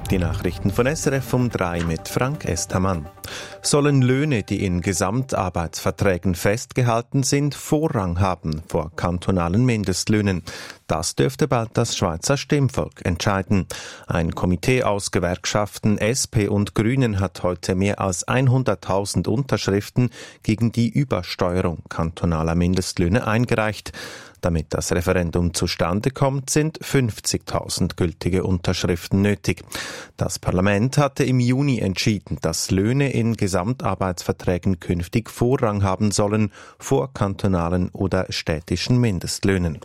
Die Nachrichten von SRF um 3 mit Frank Estermann. Sollen Löhne, die in Gesamtarbeitsverträgen festgehalten sind, Vorrang haben vor kantonalen Mindestlöhnen? Das dürfte bald das Schweizer Stimmvolk entscheiden. Ein Komitee aus Gewerkschaften, SP und Grünen hat heute mehr als 100.000 Unterschriften gegen die Übersteuerung kantonaler Mindestlöhne eingereicht. Damit das Referendum zustande kommt, sind 50.000 gültige Unterschriften nötig. Das Parlament hatte im Juni entschieden, dass Löhne in Gesamtarbeitsverträgen künftig Vorrang haben sollen vor kantonalen oder städtischen Mindestlöhnen.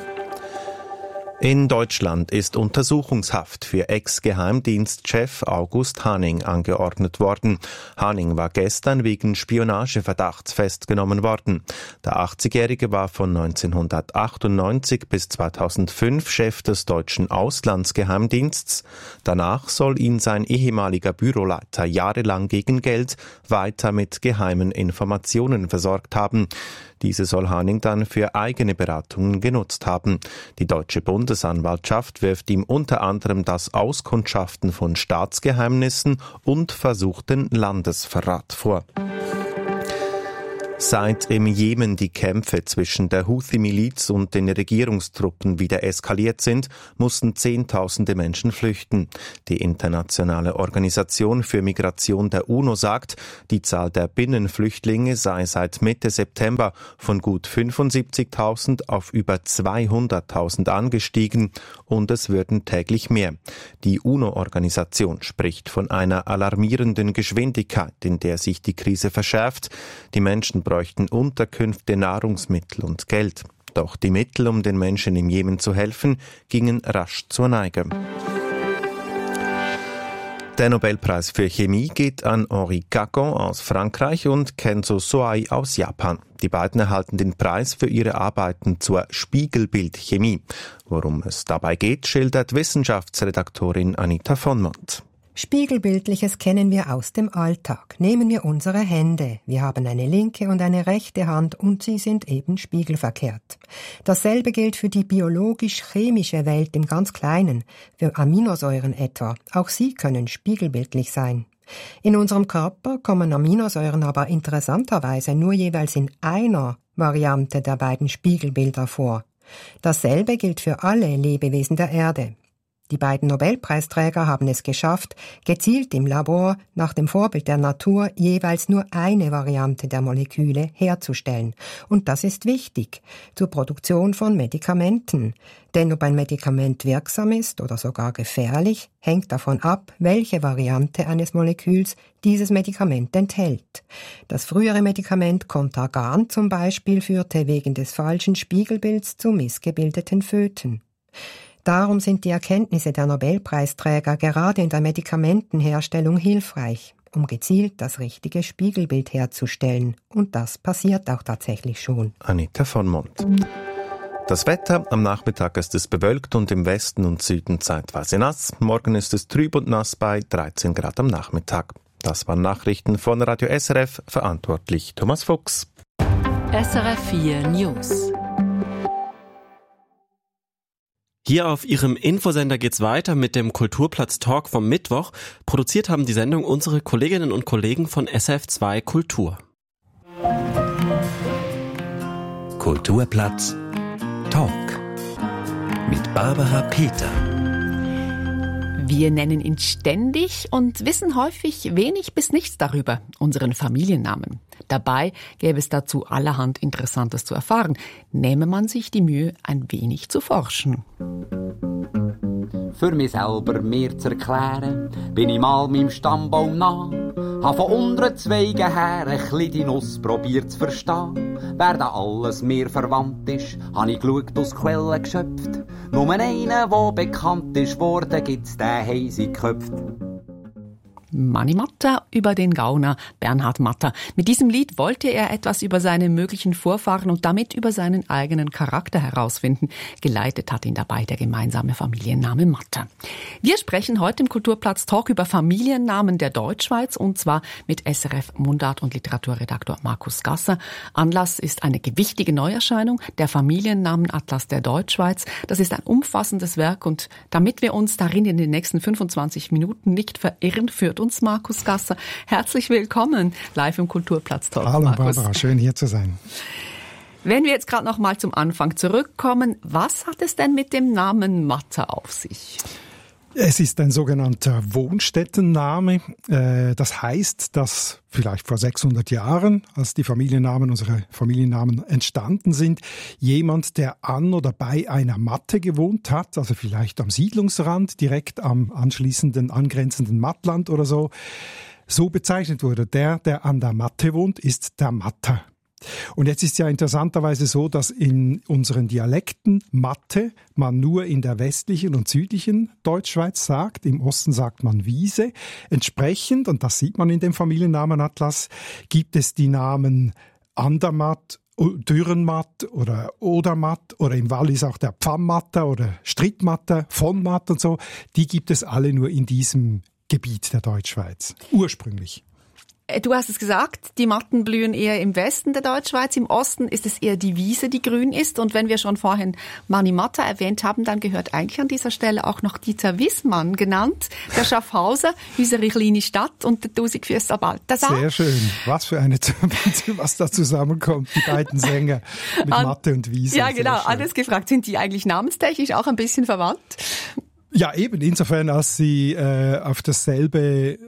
In Deutschland ist Untersuchungshaft für Ex-Geheimdienstchef August Haning angeordnet worden. Haning war gestern wegen Spionageverdachts festgenommen worden. Der 80-Jährige war von 1998 bis 2005 Chef des deutschen Auslandsgeheimdienstes. Danach soll ihn sein ehemaliger Büroleiter jahrelang gegen Geld weiter mit geheimen Informationen versorgt haben. Diese soll Haning dann für eigene Beratungen genutzt haben. Die deutsche Bundesanwaltschaft wirft ihm unter anderem das Auskundschaften von Staatsgeheimnissen und versuchten Landesverrat vor. Seit im Jemen die Kämpfe zwischen der Houthi-Miliz und den Regierungstruppen wieder eskaliert sind, mussten Zehntausende Menschen flüchten. Die internationale Organisation für Migration der UNO sagt, die Zahl der Binnenflüchtlinge sei seit Mitte September von gut 75.000 auf über 200.000 angestiegen und es würden täglich mehr. Die UNO-Organisation spricht von einer alarmierenden Geschwindigkeit, in der sich die Krise verschärft. Die Menschen bräuchten Unterkünfte, Nahrungsmittel und Geld. Doch die Mittel, um den Menschen im Jemen zu helfen, gingen rasch zur Neige. Der Nobelpreis für Chemie geht an Henri Cagon aus Frankreich und Kenzo Soai aus Japan. Die beiden erhalten den Preis für ihre Arbeiten zur Spiegelbildchemie. Worum es dabei geht, schildert Wissenschaftsredaktorin Anita von Mont. Spiegelbildliches kennen wir aus dem Alltag. Nehmen wir unsere Hände. Wir haben eine linke und eine rechte Hand und sie sind eben spiegelverkehrt. Dasselbe gilt für die biologisch-chemische Welt im ganz Kleinen, für Aminosäuren etwa. Auch sie können spiegelbildlich sein. In unserem Körper kommen Aminosäuren aber interessanterweise nur jeweils in einer Variante der beiden Spiegelbilder vor. Dasselbe gilt für alle Lebewesen der Erde. Die beiden Nobelpreisträger haben es geschafft, gezielt im Labor nach dem Vorbild der Natur jeweils nur eine Variante der Moleküle herzustellen. Und das ist wichtig zur Produktion von Medikamenten. Denn ob ein Medikament wirksam ist oder sogar gefährlich, hängt davon ab, welche Variante eines Moleküls dieses Medikament enthält. Das frühere Medikament Contagan zum Beispiel führte wegen des falschen Spiegelbilds zu missgebildeten Föten. Darum sind die Erkenntnisse der Nobelpreisträger gerade in der Medikamentenherstellung hilfreich, um gezielt das richtige Spiegelbild herzustellen. Und das passiert auch tatsächlich schon. Anita von Mont. Das Wetter: Am Nachmittag ist es bewölkt und im Westen und Süden zeitweise nass. Morgen ist es trüb und nass bei 13 Grad am Nachmittag. Das waren Nachrichten von Radio SRF, verantwortlich Thomas Fuchs. SRF 4 News. Hier auf Ihrem Infosender geht's weiter mit dem Kulturplatz Talk vom Mittwoch. Produziert haben die Sendung unsere Kolleginnen und Kollegen von SF2 Kultur. Kulturplatz Talk mit Barbara Peter. Wir nennen ihn ständig und wissen häufig wenig bis nichts darüber, unseren Familiennamen. Dabei gäbe es dazu allerhand Interessantes zu erfahren, nähme man sich die Mühe, ein wenig zu forschen. Für mich selber mir zu erklären, bin ich mal meinem Stammbaum nah. Hab von unteren Zweigen her ein bisschen die Nuss probiert zu verstehen. Wer da alles mir verwandt ist, hab ich geschaut, aus Quellen geschöpft. Nur einen, der bekannt ist worden, gibt's den heisig geköpft. Mani Matter über den Gauner Bernhard Matter. Mit diesem Lied wollte er etwas über seine möglichen Vorfahren und damit über seinen eigenen Charakter herausfinden. Geleitet hat ihn dabei der gemeinsame Familienname Matter. Wir sprechen heute im Kulturplatz Talk über Familiennamen der Deutschschweiz und zwar mit SRF Mundart- und Literaturredaktor Markus Gasser. Anlass ist eine gewichtige Neuerscheinung, der Familiennamenatlas der Deutschschweiz. Das ist ein umfassendes Werk und damit wir uns darin in den nächsten 25 Minuten nicht verirren, führt uns Markus Gasser. Herzlich willkommen live im Kulturplatz Talk. Hallo Markus. Barbara, schön hier zu sein. Wenn wir jetzt gerade noch mal zum Anfang zurückkommen, was hat es denn mit dem Namen Matter auf sich? Es ist ein sogenannter Wohnstättenname. Das heißt, dass vielleicht vor 600 Jahren, als die unsere Familiennamen entstanden sind, jemand, der an oder bei einer Matte gewohnt hat, also vielleicht am Siedlungsrand, direkt am angrenzenden Mattland oder so bezeichnet wurde. Der an der Matte wohnt, ist der Matter. Und jetzt ist ja interessanterweise so, dass in unseren Dialekten Matte man nur in der westlichen und südlichen Deutschschweiz sagt. Im Osten sagt man Wiese. Entsprechend, und das sieht man in dem Familiennamenatlas, gibt es die Namen Andermatt, Dürrenmatt oder Odermatt oder im Wallis auch der Pfannmatter oder Strittmatter, Vonmatt und so. Die gibt es alle nur in diesem Gebiet der Deutschschweiz. Ursprünglich. Du hast es gesagt, die Matten blühen eher im Westen der Deutschschweiz. Im Osten ist es eher die Wiese, die grün ist. Und wenn wir schon vorhin Mani Matter erwähnt haben, dann gehört eigentlich an dieser Stelle auch noch Dieter Wissmann genannt. Der Schaffhauser, unsere kleine Stadt und der 1000 Balthasar. Sehr schön. Was da zusammenkommt, die beiden Sänger mit Matte und Wiese. Ja, genau. Alles gefragt. Sind die eigentlich namenstechnisch auch ein bisschen verwandt? Ja, eben, insofern, als sie auf dasselbe,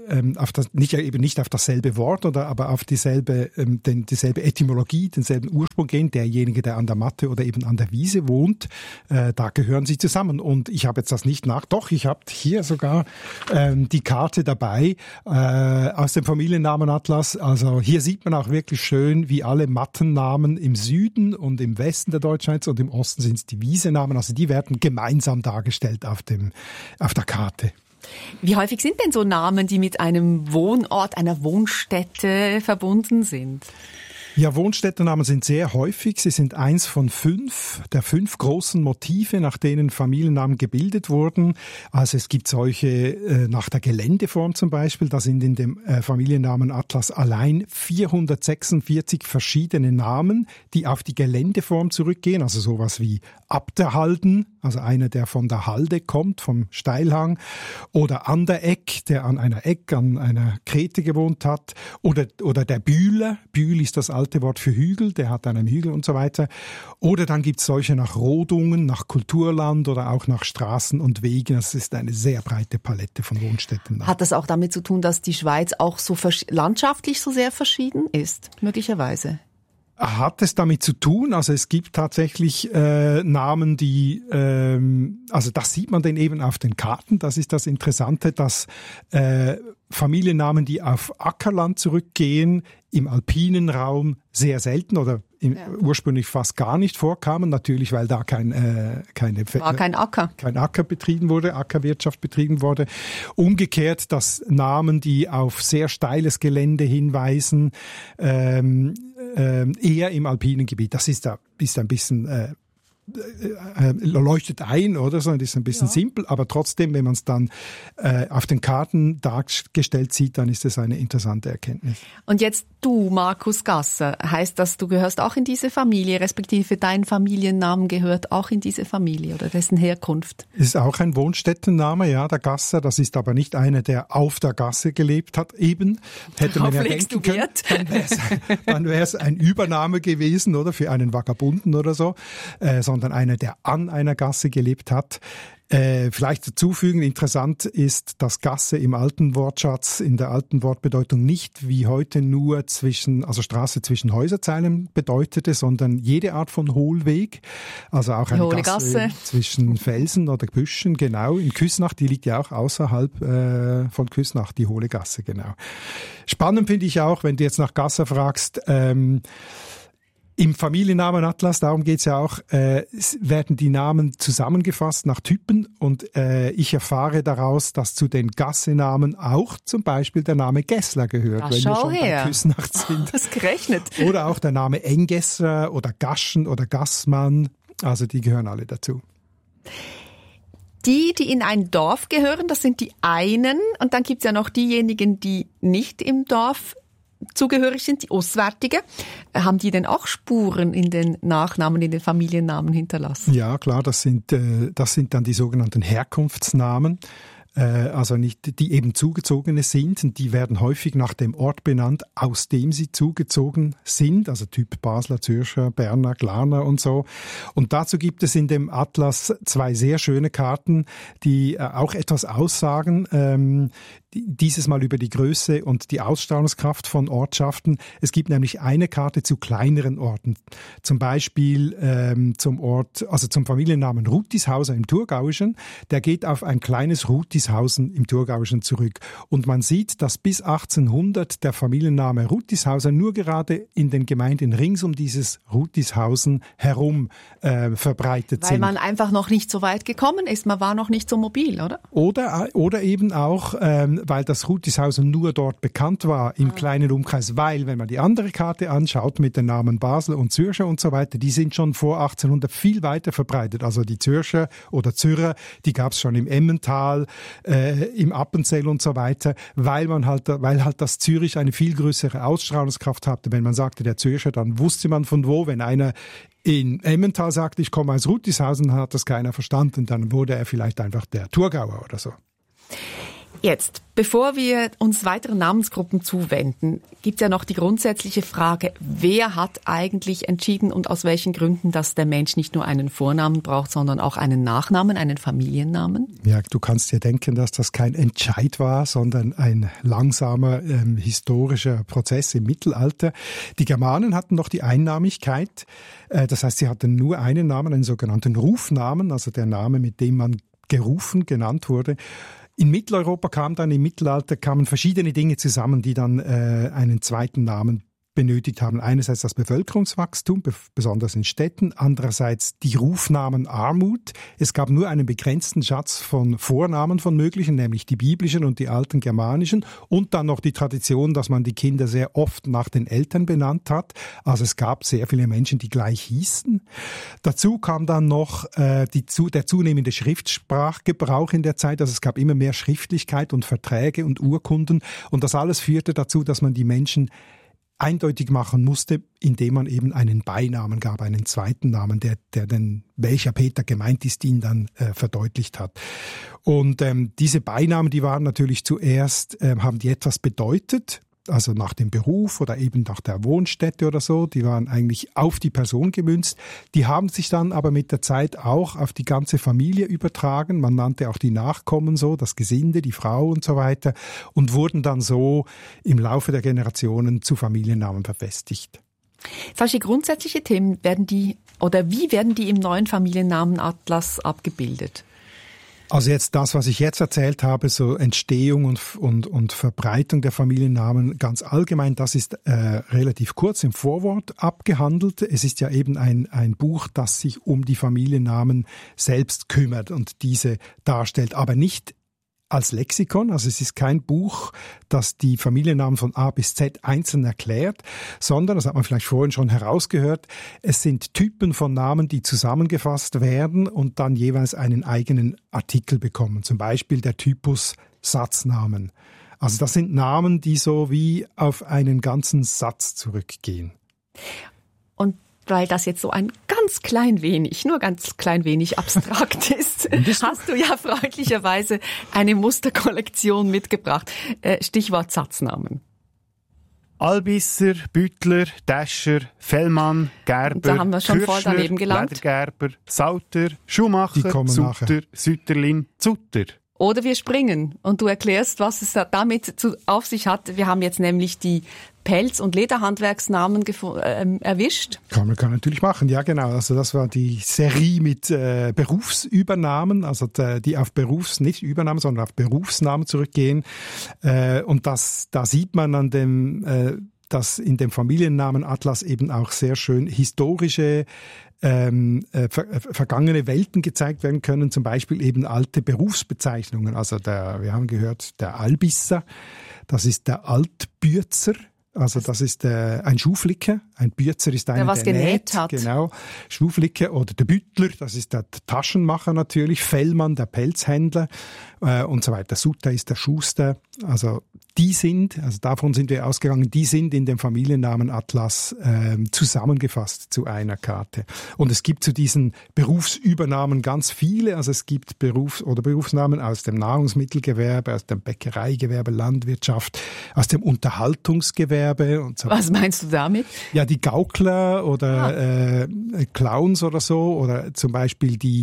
nicht auf dasselbe Wort aber auf dieselbe Etymologie, denselben Ursprung gehen, derjenige, der an der Matte oder eben an der Wiese wohnt, da gehören sie zusammen. Und ich habe jetzt das nicht ich habe hier sogar die Karte dabei aus dem Familiennamenatlas. Also hier sieht man auch wirklich schön, wie alle Mattennamen im Süden und im Westen der Deutschschweiz und im Osten sind es die Wiesenamen. Also die werden gemeinsam dargestellt auf der Karte. Wie häufig sind denn so Namen, die mit einem Wohnort, einer Wohnstätte verbunden sind? Ja, Wohnstättennamen sind sehr häufig. Sie sind eins von der 5 großen Motive, nach denen Familiennamen gebildet wurden. Also es gibt solche nach der Geländeform zum Beispiel. Da sind in dem Familiennamenatlas allein 446 verschiedene Namen, die auf die Geländeform zurückgehen. Also sowas wie Abderhalden, also einer, der von der Halde kommt, vom Steilhang. Oder Anderegg, der an einer Krete gewohnt hat. Oder der Bühler. Bühl ist das alte Wort für Hügel, der hat einen Hügel und so weiter. Oder dann gibt es solche nach Rodungen, nach Kulturland oder auch nach Straßen und Wegen. Das ist eine sehr breite Palette von Wohnstätten. Hat das auch damit zu tun, dass die Schweiz auch so landschaftlich so sehr verschieden ist, möglicherweise? Hat es damit zu tun? Also es gibt tatsächlich Namen, die, also das sieht man dann eben auf den Karten. Das ist das Interessante, dass Familiennamen, die auf Ackerland zurückgehen, im alpinen Raum sehr selten oder ursprünglich fast gar nicht vorkamen. Natürlich, weil da kein Acker betrieben wurde, Ackerwirtschaft betrieben wurde. Umgekehrt, dass Namen, die auf sehr steiles Gelände hinweisen, eher im alpinen Gebiet. Das ist ein bisschen leuchtet ein, oder so, das ist ein bisschen simpel, aber trotzdem, wenn man es dann auf den Karten dargestellt sieht, dann ist das eine interessante Erkenntnis. Und jetzt du, Markus Gasser, heißt das, du gehörst auch in diese Familie, respektive dein Familiennamen gehört auch in diese Familie oder dessen Herkunft? Ist auch ein Wohnstättenname, ja, der Gasser, das ist aber nicht einer, der auf der Gasse gelebt hat, eben. Hätte man ja denken können, dann wäre es ein Übername gewesen, oder, für einen Vagabunden oder so, sondern einer, der an einer Gasse gelebt hat. Vielleicht dazufügen, interessant ist, dass Gasse im alten Wortschatz, in der alten Wortbedeutung nicht wie heute nur Straße zwischen Häuserzeilen bedeutete, sondern jede Art von Hohlweg. Also auch eine Gasse zwischen Felsen oder Büschen, genau. In Küsnacht, die liegt ja auch außerhalb von Küsnacht, die Hohle Gasse, genau. Spannend finde ich auch, wenn du jetzt nach Gasse fragst, im Familiennamenatlas, darum geht's ja auch, werden die Namen zusammengefasst nach Typen und ich erfahre daraus, dass zu den Gassenamen auch zum Beispiel der Name Gessler gehört, wenn wir schon bei Küsnacht sind. Das gerechnet. Oder auch der Name Engesser oder Gaschen oder Gassmann, also die gehören alle dazu. Die in ein Dorf gehören, das sind die einen. Und dann gibt's ja noch diejenigen, die nicht im Dorf zugehörig sind, die Auswärtigen. Haben die denn auch Spuren in den Nachnamen, in den Familiennamen hinterlassen? Ja, klar, das sind dann die sogenannten Herkunftsnamen. Also nicht, die eben Zugezogene sind, und die werden häufig nach dem Ort benannt, aus dem sie zugezogen sind, also Typ Basler, Zürcher, Berner, Glarner und so. Und dazu gibt es in dem Atlas 2 sehr schöne Karten, die auch etwas aussagen, dieses Mal über die Größe und die Ausstrahlungskraft von Ortschaften. Es gibt nämlich eine Karte zu kleineren Orten. Zum Beispiel zum Familiennamen Rutishausen im Thurgauischen. Der geht auf ein kleines Rutishausen im Thurgauischen zurück. Und man sieht, dass bis 1800 der Familienname Rutishausen nur gerade in den Gemeinden rings um dieses Rutishausen herum verbreitet sind. Weil man einfach noch nicht so weit gekommen ist. Man war noch nicht so mobil, oder? Oder eben auch weil das Rutishausen nur dort bekannt war, im kleinen Umkreis. Weil, wenn man die andere Karte anschaut mit den Namen Basel und Zürcher und so weiter, die sind schon vor 1800 viel weiter verbreitet. Also die Zürcher oder Zürcher, die gab es schon im Emmental, im Appenzell und so weiter, weil halt das Zürich eine viel größere Ausstrahlungskraft hatte. Wenn man sagte, der Zürcher, dann wusste man von wo. Wenn einer in Emmental sagte, ich komme aus Rutishausen, hat das keiner verstanden. Dann wurde er vielleicht einfach der Thurgauer oder so. Jetzt, bevor wir uns weiteren Namensgruppen zuwenden, gibt es ja noch die grundsätzliche Frage, wer hat eigentlich entschieden und aus welchen Gründen, dass der Mensch nicht nur einen Vornamen braucht, sondern auch einen Nachnamen, einen Familiennamen? Ja, du kannst dir denken, dass das kein Entscheid war, sondern ein langsamer historischer Prozess im Mittelalter. Die Germanen hatten noch die Einnamigkeit, das heißt, sie hatten nur einen Namen, einen sogenannten Rufnamen, also der Name, mit dem man genannt wurde. In Mitteleuropa im Mittelalter kamen verschiedene Dinge zusammen, die dann einen zweiten Namen benötigt haben. Einerseits das Bevölkerungswachstum, besonders in Städten. Andererseits die Rufnamenarmut. Es gab nur einen begrenzten Schatz von Vornamen von möglichen, nämlich die biblischen und die alten germanischen. Und dann noch die Tradition, dass man die Kinder sehr oft nach den Eltern benannt hat. Also es gab sehr viele Menschen, die gleich hießen. Dazu kam dann noch der zunehmende Schriftsprachgebrauch in der Zeit. Also es gab immer mehr Schriftlichkeit und Verträge und Urkunden. Und das alles führte dazu, dass man die Menschen eindeutig machen musste, indem man eben einen Beinamen gab, einen zweiten Namen, der welcher Peter gemeint ist, ihn dann verdeutlicht hat. Und diese Beinamen, die waren natürlich zuerst, haben die etwas bedeutet, also nach dem Beruf oder eben nach der Wohnstätte oder so, die waren eigentlich auf die Person gemünzt. Die haben sich dann aber mit der Zeit auch auf die ganze Familie übertragen. Man nannte auch die Nachkommen so, das Gesinde, die Frau und so weiter, und wurden dann so im Laufe der Generationen zu Familiennamen verfestigt. Solche grundsätzliche Themen wie werden die im neuen Familiennamenatlas abgebildet? Also jetzt das, was ich jetzt erzählt habe, so Entstehung und Verbreitung der Familiennamen ganz allgemein, das ist relativ kurz im Vorwort abgehandelt. Es ist ja eben ein Buch, das sich um die Familiennamen selbst kümmert und diese darstellt, aber nicht als Lexikon, also es ist kein Buch, das die Familiennamen von A bis Z einzeln erklärt, sondern, das hat man vielleicht vorhin schon herausgehört, es sind Typen von Namen, die zusammengefasst werden und dann jeweils einen eigenen Artikel bekommen. Zum Beispiel der Typus Satznamen. Also das sind Namen, die so wie auf einen ganzen Satz zurückgehen. Und weil das jetzt so ein ganz klein wenig abstrakt ist, hast du ja freundlicherweise eine Musterkollektion mitgebracht. Stichwort Satznamen. Albisser, Büttler, Täscher, Fellmann, Gerber, da haben wir schon voll daneben gelangt. Ledergerber, Sauter, Schumacher, Sutter, Sütterlin, Zutter. Oder wir springen und du erklärst, was es damit auf sich hat. Wir haben jetzt nämlich die Pelz- und Lederhandwerksnamen erwischt. Kann man natürlich machen, ja genau. Also das war die Serie mit Berufsübernamen, also die auf nicht Übernamen, sondern auf Berufsnamen zurückgehen. Und da sieht man an dem, dass in dem Familiennamenatlas eben auch sehr schön historische vergangene Welten gezeigt werden können, zum Beispiel eben alte Berufsbezeichnungen. Also wir haben gehört, der Albisser, das ist der Altbürzer. Also das ist ein Schuhflicker. Ein Bürzer ist einer, der genäht hat. Genau. Schuhflicker oder der Büttler, das ist der Taschenmacher natürlich. Fellmann, der Pelzhändler und so weiter. Sutter ist der Schuster. Also davon sind wir ausgegangen, die sind in dem Familiennamenatlas zusammengefasst zu einer Karte. Und es gibt zu diesen Berufsübernahmen ganz viele. Also es gibt Berufsnamen aus dem Nahrungsmittelgewerbe, aus dem Bäckereigewerbe, Landwirtschaft, aus dem Unterhaltungsgewerbe und so weiter. Was meinst du damit? Ja, die Gaukler oder Clowns oder so, oder zum Beispiel die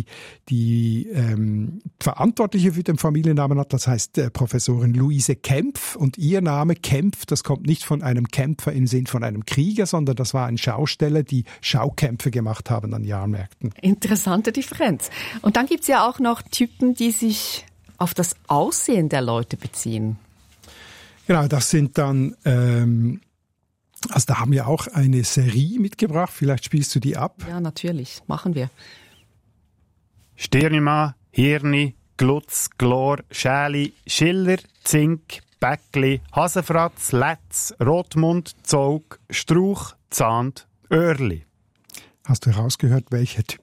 Verantwortliche für den Familiennamenatlas heißt Professorin Luise Kempf. Und ihr Name Kempf, das kommt nicht von einem Kämpfer im Sinn von einem Krieger, sondern das war ein Schausteller, die Schaukämpfe gemacht haben an Jahrmärkten. Interessante Differenz. Und dann gibt's ja auch noch Typen, die sich auf das Aussehen der Leute beziehen. Genau, das sind dann, also da haben wir auch eine Serie mitgebracht, vielleicht spielst du die ab. Ja, natürlich, machen wir. Stirnima, Hirni, Glutz, Glor, Schäli, Schiller, Zink, Bäckli, Hasenfratz, Letz, Rotmund, Zog, Strauch, Zahnd, Öhrli. Hast du herausgehört, welcher Typ,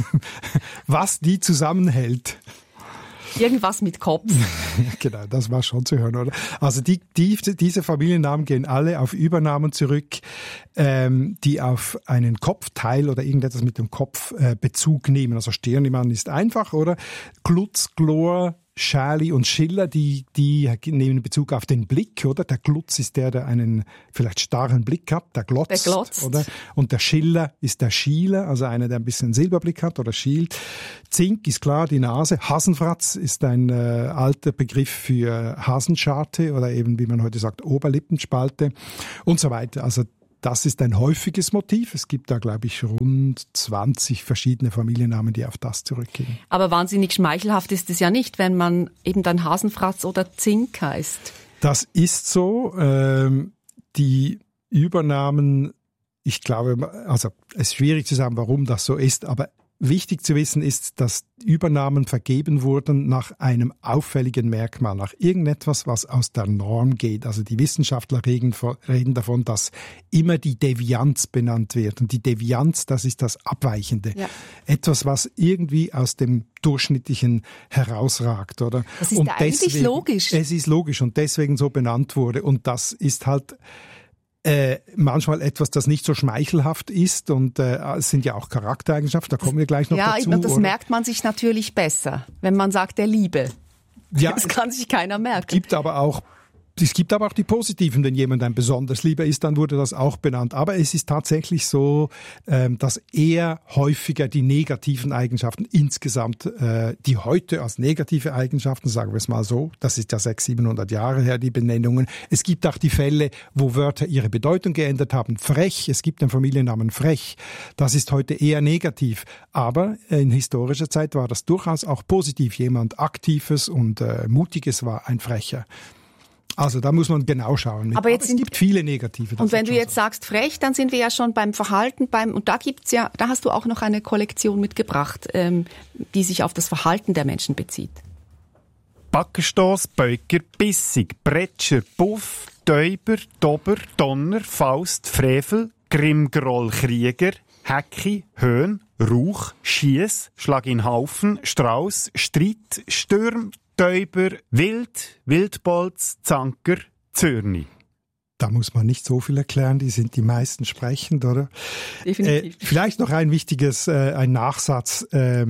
was die zusammenhält? Irgendwas mit Kopf. Genau, das war schon zu hören, oder? Also diese Familiennamen gehen alle auf Übernahmen zurück, die auf einen Kopfteil oder irgendetwas mit dem Kopf Bezug nehmen. Also Stirnimann ist einfach, oder? Glutz, Glor, Schäli und Schiller, die nehmen Bezug auf den Blick, oder? Der Glutz ist der einen vielleicht starren Blick hat, der glotzt, oder? Und der Schiller ist der Schieler, also einer, der ein bisschen Silberblick hat oder schielt. Zink ist klar, die Nase. Hasenfratz ist ein alter Begriff für Hasenscharte oder eben, wie man heute sagt, Oberlippenspalte und so weiter. Also das ist ein häufiges Motiv. Es gibt da, glaube ich, rund 20 verschiedene Familiennamen, die auf das zurückgehen. Aber wahnsinnig schmeichelhaft ist es ja nicht, wenn man eben dann Hasenfratz oder Zink heißt. Das ist so. Die Übernahmen, ich glaube, also es ist schwierig zu sagen, warum das so ist, aber wichtig zu wissen ist, dass Übernamen vergeben wurden nach einem auffälligen Merkmal, nach irgendetwas, was aus der Norm geht. Also die Wissenschaftler reden davon, dass immer die Devianz benannt wird. Und die Devianz, das ist das Abweichende. Ja. Etwas, was irgendwie aus dem Durchschnittlichen herausragt, oder? Das ist eigentlich logisch. Es ist logisch und deswegen so benannt wurde. Und das ist halt manchmal etwas, das nicht so schmeichelhaft ist und es sind ja auch Charaktereigenschaften, da kommen wir gleich noch dazu. Ja, das merkt man sich natürlich besser, wenn man sagt, der Liebe. Ja, das kann sich keiner merken. Es gibt aber auch die positiven, wenn jemand ein besonders Lieber ist, dann wurde das auch benannt. Aber es ist tatsächlich so, dass eher häufiger die negativen Eigenschaften insgesamt, die heute als negative Eigenschaften, sagen wir es mal so, das ist ja 600-700 Jahre her, die Benennungen. Es gibt auch die Fälle, wo Wörter ihre Bedeutung geändert haben. Frech, es gibt den Familiennamen Frech. Das ist heute eher negativ. Aber in historischer Zeit war das durchaus auch positiv. Jemand Aktives und Mutiges war ein Frecher. Also da muss man genau schauen. Aber es gibt viele negative. Und wenn du jetzt sagst frech, dann sind wir ja schon beim Verhalten, und da hast du auch noch eine Kollektion mitgebracht, die sich auf das Verhalten der Menschen bezieht. Backenstoss, Beuker, Bissig, Bretscher, Puff, Täuber, Dober, Donner, Faust, Frevel, Grimmgroll, Krieger, Hecki, Höhn, Rauch, Schiess, Schlag in Haufen, Strauß, Streit, Stürm, Täuber, Wild, Wildbolz, Zanker, Zürni. Da muss man nicht so viel erklären, die sind die meisten sprechend, oder? Definitiv. Vielleicht noch ein wichtiges, ein Nachsatz,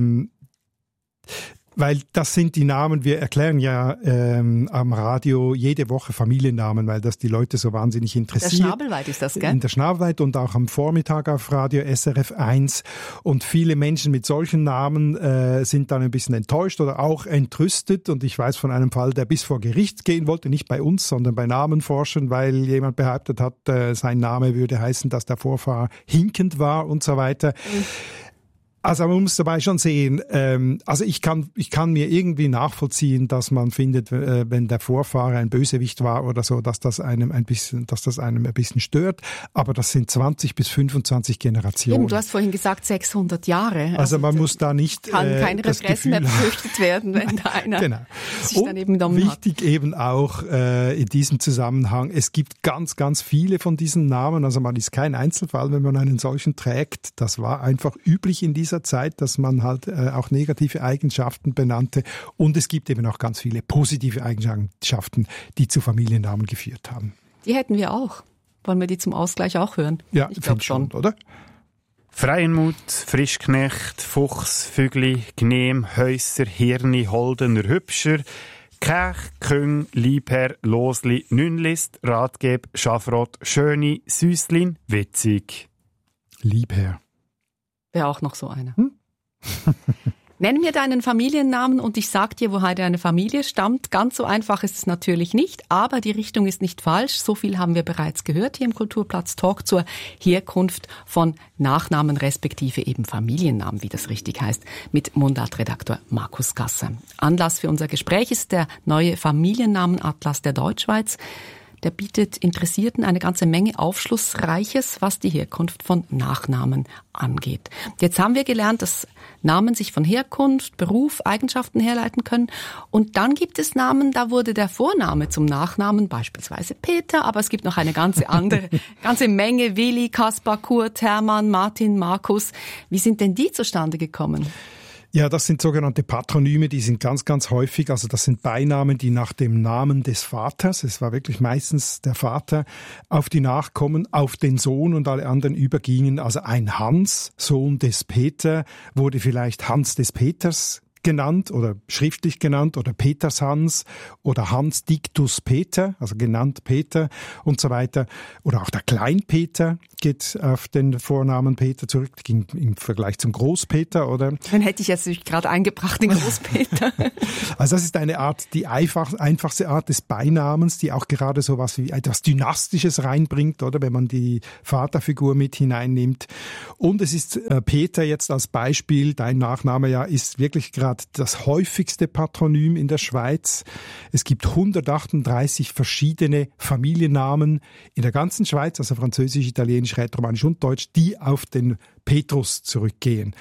weil das sind die Namen, wir erklären ja am Radio jede Woche Familiennamen, weil das die Leute so wahnsinnig interessiert. Der Schnabelweit ist das, gell? In der Schnabelweit und auch am Vormittag auf Radio SRF 1. Und viele Menschen mit solchen Namen sind dann ein bisschen enttäuscht oder auch entrüstet. Und ich weiß von einem Fall, der bis vor Gericht gehen wollte, nicht bei uns, sondern bei Namenforschern, weil jemand behauptet hat, sein Name würde heißen, dass der Vorfahr hinkend war und so weiter. Also man muss dabei schon sehen, also ich kann mir irgendwie nachvollziehen, dass man findet, wenn der Vorfahre ein Bösewicht war oder so, dass das einem ein bisschen stört. Aber das sind 20 bis 25 Generationen. Eben, du hast vorhin gesagt 600 Jahre. Also man muss da nicht kann kein Regress mehr befürchtet werden, wenn da einer sich daneben genommen hat. Wichtig eben auch in diesem Zusammenhang, es gibt ganz, ganz viele von diesen Namen. Also man ist kein Einzelfall, wenn man einen solchen trägt. Das war einfach üblich in dieser Zeit, dass man halt auch negative Eigenschaften benannte. Und es gibt eben auch ganz viele positive Eigenschaften, die zu Familiennamen geführt haben. Die hätten wir auch. Wollen wir die zum Ausgleich auch hören? Ja, ich glaube schon, oder? Freienmut, Frischknecht, Fuchs, Fügli, Gnehm, Häuser, Hirni, Holdener, Hübscher, Kech, Küng, Liebherr, Losli, Nünlist, Ratgeb, Schafrot, Schöni, Süßlin, Witzig. Liebherr. Wäre auch noch so einer. Nenn mir deinen Familiennamen und ich sag dir, woher deine Familie stammt. Ganz so einfach ist es natürlich nicht, aber die Richtung ist nicht falsch. So viel haben wir bereits gehört hier im Kulturplatz Talk zur Herkunft von Nachnamen respektive eben Familiennamen, wie das richtig heißt, mit Mundartredaktor Markus Gasser. Anlass für unser Gespräch ist der neue Familiennamenatlas der Deutschschweiz. Der bietet Interessierten eine ganze Menge Aufschlussreiches, was die Herkunft von Nachnamen angeht. Jetzt haben wir gelernt, dass Namen sich von Herkunft, Beruf, Eigenschaften herleiten können. Und dann gibt es Namen, da wurde der Vorname zum Nachnamen, beispielsweise Peter, aber es gibt noch eine ganze Menge, Willi, Kaspar, Kurt, Hermann, Martin, Markus. Wie sind denn die zustande gekommen? Ja, das sind sogenannte Patronyme, die sind ganz, ganz häufig, also das sind Beinamen, die nach dem Namen des Vaters, es war wirklich meistens der Vater, auf die Nachkommen, auf den Sohn und alle anderen übergingen. Also ein Hans, Sohn des Peter, wurde vielleicht Hans des Peters genannt oder schriftlich genannt oder Peters Hans oder Hans Dictus Peter, also genannt Peter und so weiter. Oder auch der Kleinpeter geht auf den Vornamen Peter zurück, ging im Vergleich zum Großpeter, oder? Dann hätte ich jetzt gerade eingebracht, den Großpeter. Also das ist eine Art, die einfachste Art des Beinamens, die auch gerade so was wie etwas Dynastisches reinbringt, oder? Wenn man die Vaterfigur mit hineinnimmt. Und es ist Peter jetzt als Beispiel, dein Nachname ja, ist wirklich gerade das häufigste Patronym in der Schweiz. Es gibt 138 verschiedene Familiennamen in der ganzen Schweiz, also Französisch, Italienisch, Rätoromanisch und Deutsch, die auf den Petrus zurückgehen.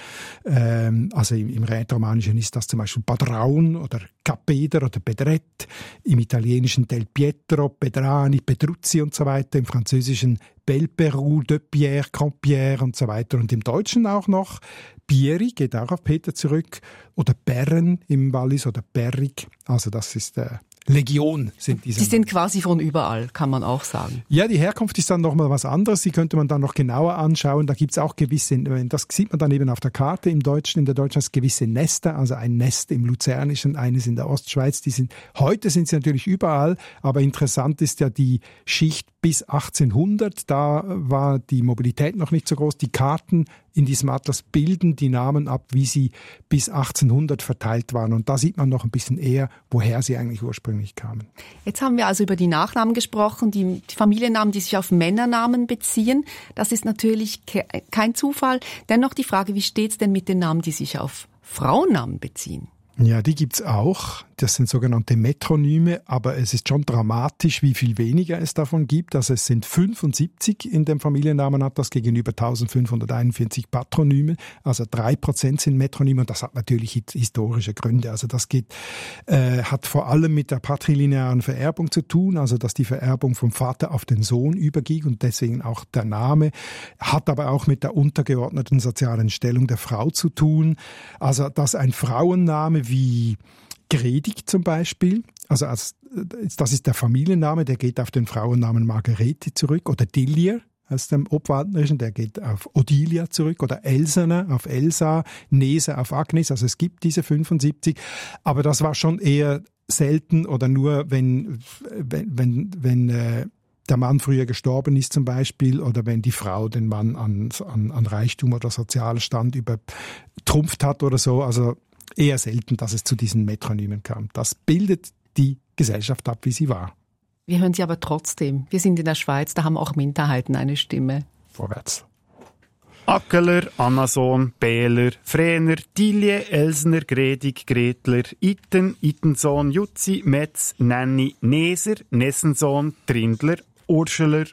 Also im Rätoromanischen ist das zum Beispiel Padraun oder Capeder oder Pedret, im Italienischen Del Pietro, Pedrani, Petruzzi und so weiter, im Französischen Belperou, De Pierre, Campierre und so weiter und im Deutschen auch noch Pieri, geht auch auf Peter zurück, oder Perren im Wallis oder Perrig, also das ist Legion sind diese. Die sind quasi von überall, kann man auch sagen. Ja, die Herkunft ist dann nochmal was anderes. Die könnte man dann noch genauer anschauen. Da gibt's auch gewisse, das sieht man dann eben auf der Karte in der Deutschen gewisse Nester, also ein Nest im Luzernischen, eines in der Ostschweiz. Heute sind sie natürlich überall, aber interessant ist ja die Schicht bis 1800. Da war die Mobilität noch nicht so groß. Die Karten in diesem Atlas bilden die Namen ab, wie sie bis 1800 verteilt waren. Und da sieht man noch ein bisschen eher, woher sie eigentlich ursprünglich kamen. Jetzt haben wir also über die Nachnamen gesprochen, die Familiennamen, die sich auf Männernamen beziehen. Das ist natürlich kein Zufall. Dennoch die Frage, wie steht's denn mit den Namen, die sich auf Frauennamen beziehen? Ja, die gibt's auch. Das sind sogenannte Metronyme, aber es ist schon dramatisch, wie viel weniger es davon gibt. Also es sind 75 in dem Familiennamenatlas gegenüber 1541 Patronyme. Also 3% sind Metronyme und das hat natürlich historische Gründe. Also das hat vor allem mit der patrilinearen Vererbung zu tun, also dass die Vererbung vom Vater auf den Sohn überging und deswegen auch der Name. Hat aber auch mit der untergeordneten sozialen Stellung der Frau zu tun. Also dass ein Frauenname wie Gredig zum Beispiel, also das ist der Familienname, der geht auf den Frauennamen Margarete zurück, oder Dillier aus dem Obwaldnerischen, der geht auf Odilia zurück, oder Elsener auf Elsa, Nese auf Agnes, also es gibt diese 75, aber das war schon eher selten oder nur, wenn der Mann früher gestorben ist zum Beispiel oder wenn die Frau den Mann an Reichtum oder Sozialstand übertrumpft hat oder so, also eher selten, dass es zu diesen Metronymen kam. Das bildet die Gesellschaft ab, wie sie war. Wir hören sie aber trotzdem. Wir sind in der Schweiz, da haben auch Minderheiten eine Stimme. Vorwärts. Ackeler, Annasohn, Behler, Frener, Tilje, Elsner, Gredig, Gretler, Itten, Ittensohn, Jutzi, Metz, Nenni, Neser, Nessensohn, Trindler, Urscheler.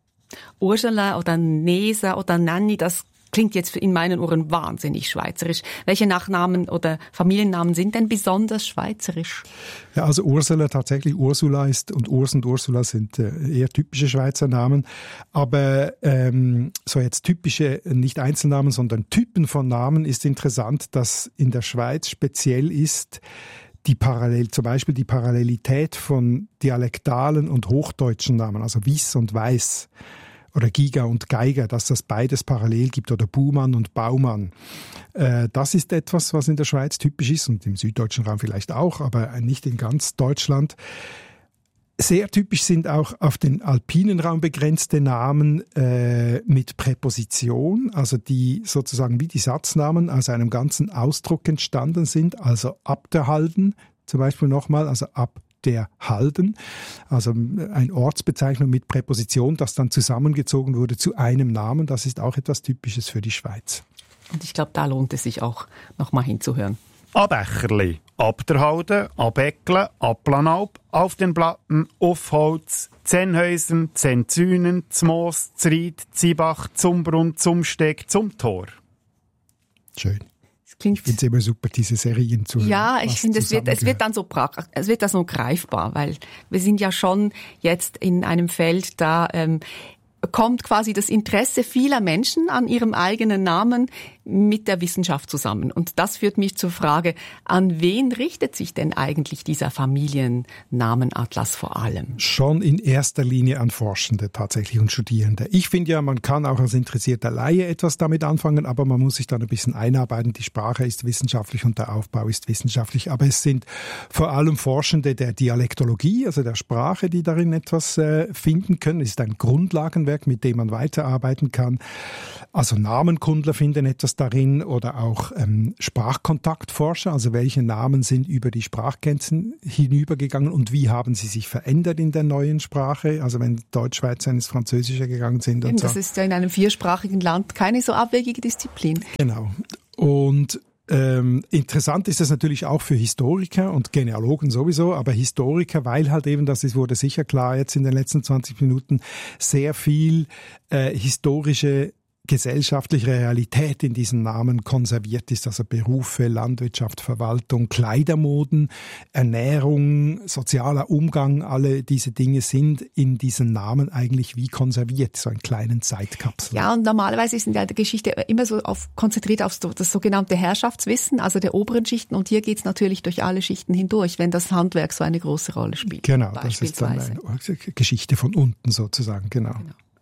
Ursula oder Neser oder Nenni, das klingt jetzt in meinen Ohren wahnsinnig schweizerisch. Welche Nachnamen oder Familiennamen sind denn besonders schweizerisch? Ja, also Ursula, tatsächlich Ursula ist und Urs und Ursula sind eher typische Schweizer Namen. Aber so jetzt typische, nicht Einzelnamen, sondern Typen von Namen ist interessant, dass in der Schweiz speziell ist, zum Beispiel die Parallelität von dialektalen und hochdeutschen Namen, also Wiss und Weiß. Oder Giga und Geiger, dass das beides parallel gibt, oder Buhmann und Baumann. Das ist etwas, was in der Schweiz typisch ist und im süddeutschen Raum vielleicht auch, aber nicht in ganz Deutschland. Sehr typisch sind auch auf den alpinen Raum begrenzte Namen mit Präposition, also die sozusagen wie die Satznamen aus einem ganzen Ausdruck entstanden sind, also ab der Halden zum Beispiel nochmal, also ab der Halden, also eine Ortsbezeichnung mit Präposition, das dann zusammengezogen wurde zu einem Namen. Das ist auch etwas Typisches für die Schweiz. Und ich glaube, da lohnt es sich auch, noch mal hinzuhören. Abecherli, ab der Halde, Abeckle, Applanalp, auf den Platten, auf Holz, Zennhäusen, Zenzünen, Zmoos, Zried, Zibach, Zumbrunn, Zumsteg, zum Tor. Schön. Ich finde es immer super, diese Serien zu hören. Ja, ich finde, es wird dann so greifbar, weil wir sind ja schon jetzt in einem Feld, da kommt quasi das Interesse vieler Menschen an ihrem eigenen Namen mit der Wissenschaft zusammen. Und das führt mich zur Frage, an wen richtet sich denn eigentlich dieser Familiennamenatlas vor allem? Schon in erster Linie an Forschende tatsächlich und Studierende. Ich finde ja, man kann auch als interessierter Laie etwas damit anfangen, aber man muss sich dann ein bisschen einarbeiten. Die Sprache ist wissenschaftlich und der Aufbau ist wissenschaftlich. Aber es sind vor allem Forschende der Dialektologie, also der Sprache, die darin etwas finden können. Es ist ein Grundlagenwerk, mit dem man weiterarbeiten kann. Also Namenkundler finden etwas darin oder auch Sprachkontaktforscher, also welche Namen sind über die Sprachgrenzen hinübergegangen und wie haben sie sich verändert in der neuen Sprache, also wenn Deutschschweizer ins Französische gegangen sind. Und das ist ja in einem viersprachigen Land keine so abwegige Disziplin. Genau. Und interessant ist es natürlich auch für Historiker und Genealogen sowieso, aber Historiker, weil halt eben, wurde sicher klar jetzt in den letzten 20 Minuten, sehr viel historische gesellschaftliche Realität in diesen Namen konserviert ist, also Berufe, Landwirtschaft, Verwaltung, Kleidermoden, Ernährung, sozialer Umgang, alle diese Dinge sind in diesen Namen eigentlich wie konserviert, so in kleinen Zeitkapseln. Ja, und normalerweise ist in der Geschichte immer so konzentriert auf das sogenannte Herrschaftswissen, also der oberen Schichten, und hier geht es natürlich durch alle Schichten hindurch, wenn das Handwerk so eine große Rolle spielt. Genau, das ist dann eine Geschichte von unten sozusagen, genau.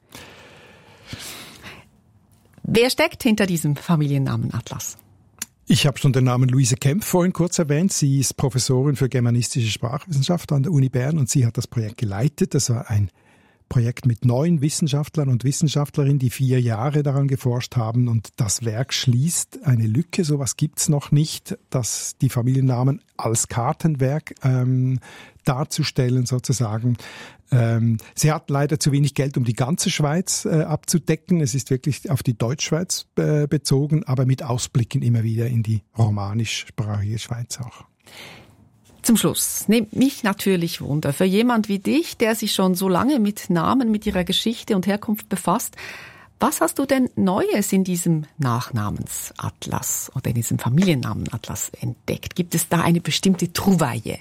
Wer steckt hinter diesem Familiennamenatlas? Ich habe schon den Namen Luise Kempf vorhin kurz erwähnt. Sie ist Professorin für germanistische Sprachwissenschaft an der Uni Bern und sie hat das Projekt geleitet. Das war ein Projekt mit 9 Wissenschaftlern und Wissenschaftlerinnen, die 4 Jahre daran geforscht haben, und das Werk schließt eine Lücke. Sowas gibt's noch nicht, dass die Familiennamen als Kartenwerk darzustellen sozusagen. Sie hat leider zu wenig Geld, um die ganze Schweiz abzudecken. Es ist wirklich auf die Deutschschweiz bezogen, aber mit Ausblicken immer wieder in die romanischsprachige Schweiz auch. Zum Schluss nimmt mich natürlich Wunder, für jemand wie dich, der sich schon so lange mit Namen, mit ihrer Geschichte und Herkunft befasst, was hast du denn Neues in diesem Nachnamensatlas oder in diesem Familiennamenatlas entdeckt? Gibt es da eine bestimmte Trouvaille?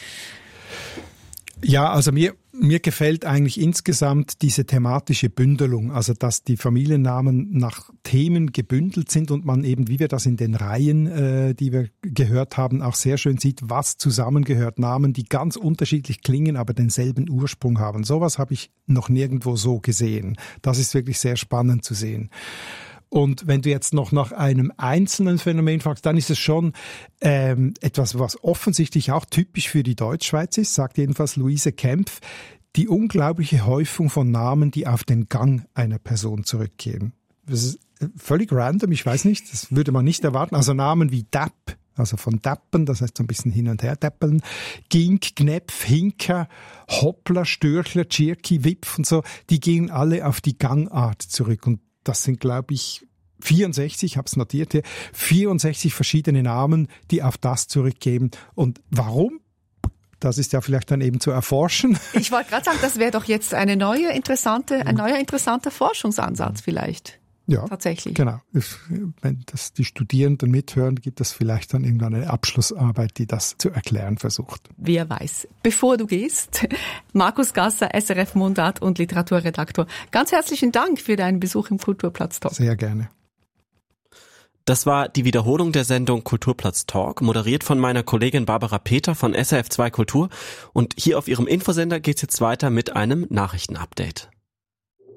Ja, also mir gefällt eigentlich insgesamt diese thematische Bündelung, also dass die Familiennamen nach Themen gebündelt sind und man eben, wie wir das in den Reihen, die wir gehört haben, auch sehr schön sieht, was zusammengehört. Namen, die ganz unterschiedlich klingen, aber denselben Ursprung haben. Sowas habe ich noch nirgendwo so gesehen. Das ist wirklich sehr spannend zu sehen. Und wenn du jetzt noch nach einem einzelnen Phänomen fragst, dann ist es schon etwas, was offensichtlich auch typisch für die Deutschschweiz ist, sagt jedenfalls Luise Kempf, die unglaubliche Häufung von Namen, die auf den Gang einer Person zurückgehen. Das ist völlig random, ich weiß nicht, das würde man nicht erwarten. Also Namen wie Dapp, also von Dappen, das heißt so ein bisschen hin und her dappeln, Gink, Gnepf, Hinker, Hoppler, Störchler, Tschirki, Wipf und so, die gehen alle auf die Gangart zurück. Und das sind, glaube ich, 64, ich habe es notiert hier, 64 verschiedene Namen, die auf das zurückgeben. Und warum? Das ist ja vielleicht dann eben zu erforschen. Ich wollte gerade sagen, das wäre doch jetzt ein neuer interessanter Forschungsansatz vielleicht. Ja, tatsächlich. Genau. Wenn das die Studierenden mithören, gibt es vielleicht dann irgendwann eine Abschlussarbeit, die das zu erklären versucht. Wer weiß. Bevor du gehst, Markus Gasser, SRF Mundart und Literaturredaktor, ganz herzlichen Dank für deinen Besuch im Kulturplatz Talk. Sehr gerne. Das war die Wiederholung der Sendung Kulturplatz Talk, moderiert von meiner Kollegin Barbara Peter von SRF2 Kultur. Und hier auf ihrem Infosender geht's jetzt weiter mit einem Nachrichtenupdate.